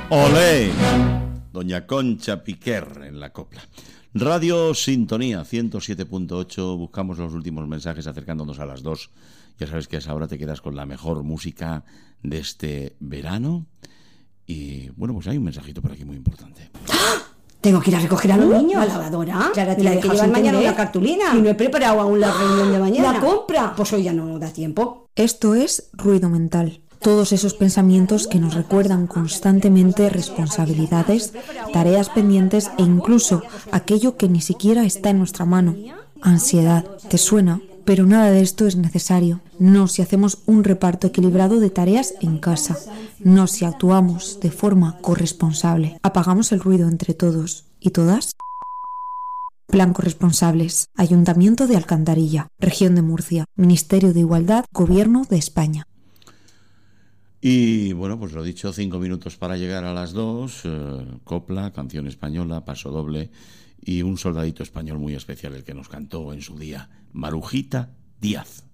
Olé, doña Concha Piquer en la copla. Radio Sintonía 107.8, buscamos los últimos mensajes acercándonos a las 2. Ya sabes que a esa hora te quedas con la mejor música de este verano. Y bueno, pues hay un mensajito por aquí muy importante. ¡Ah! Tengo que ir a recoger a los niños. ¿La lavadora? Clara, ¿Me la tiene que dejas llevar mañana entender? una cartulina. Y no he preparado aún la reunión de mañana. ¿La compra? Pues hoy ya no da tiempo. Esto es ruido mental. Todos esos pensamientos que nos recuerdan constantemente responsabilidades, tareas pendientes e incluso aquello que ni siquiera está en nuestra mano. Ansiedad, ¿te suena? Pero nada de esto es necesario. No si hacemos un reparto equilibrado de tareas en casa. No si actuamos de forma corresponsable. Apagamos el ruido entre todos y todas. Plan Corresponsables. Ayuntamiento de Alcantarilla, Región de Murcia, Ministerio de Igualdad, Gobierno de España. Y bueno, pues lo dicho, 5 minutos para llegar a las 2, copla, canción española, paso doble y un soldadito español muy especial, el que nos cantó en su día, Marujita Díaz.